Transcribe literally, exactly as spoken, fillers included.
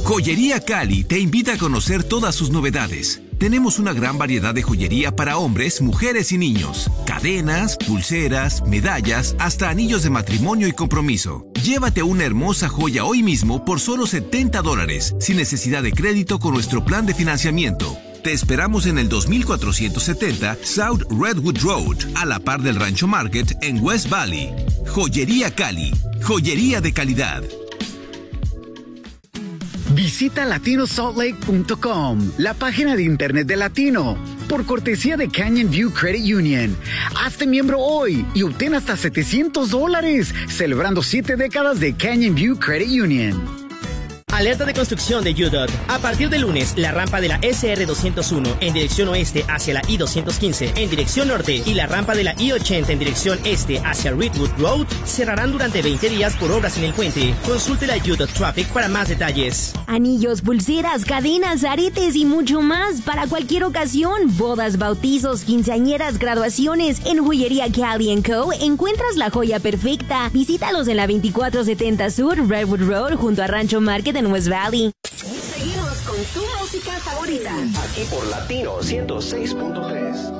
Joyería Cali te invita a conocer todas sus novedades. Tenemos una gran variedad de joyería para hombres, mujeres y niños. Cadenas, pulseras, medallas, hasta anillos de matrimonio y compromiso. Llévate una hermosa joya hoy mismo por solo setenta dólares, sin necesidad de crédito con nuestro plan de financiamiento. Te esperamos en el dos mil cuatrocientos setenta South Redwood Road, a la par del Rancho Market en West Valley. Joyería Cali, joyería de calidad. Visita latino salt lake punto com, la página de internet de Latino, por cortesía de Canyon View Credit Union. Hazte miembro hoy y obtén hasta setecientos dólares, celebrando siete décadas de Canyon View Credit Union. Alerta de construcción de U D O T. A partir de lunes, la rampa de la S R doscientos uno en dirección oeste hacia la I doscientos quince en dirección norte y la rampa de la I ochenta en dirección este hacia Redwood Road cerrarán durante veinte días por obras en el puente. Consulte la U D O T Traffic para más detalles. Anillos, pulseras, cadenas, aretes y mucho más para cualquier ocasión. Bodas, bautizos, quinceañeras, graduaciones. En Joyería Cali and Co. encuentras la joya perfecta. Visítalos en la veinticuatro setenta Sur, Redwood Road, junto a Rancho Market en West Valley. Seguimos con tu música favorita. Aquí por Latino ciento seis punto tres.